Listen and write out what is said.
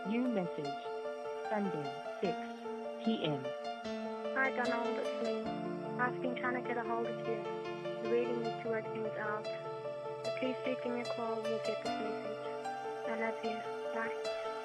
New message. Sunday, 6 p.m. Hi Donald, it's me. I've been trying to get a hold of you. We really need to work things out. So please do give me a call when you get this message. I love you. Bye.